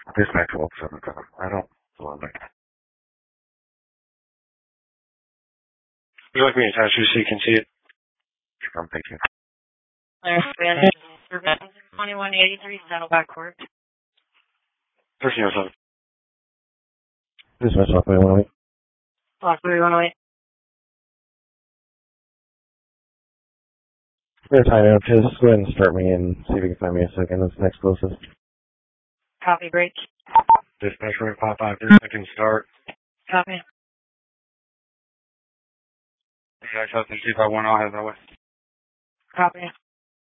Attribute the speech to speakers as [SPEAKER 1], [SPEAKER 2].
[SPEAKER 1] Dispatch 1277. I don't love it. Would you like me to attach you so you can see it? Sure, thank you.
[SPEAKER 2] There's 2183 Saddleback Court.
[SPEAKER 1] 1307.
[SPEAKER 3] Dispatch Lock 108.
[SPEAKER 2] Block 3108.
[SPEAKER 3] We're time out. Just go ahead and start me and see if you can find me a second. That's next closest.
[SPEAKER 2] Copy, break.
[SPEAKER 1] Dispatch rate 55, 3 seconds start.
[SPEAKER 2] Copy.
[SPEAKER 1] You guys have to see if I went on that way.
[SPEAKER 2] Copy.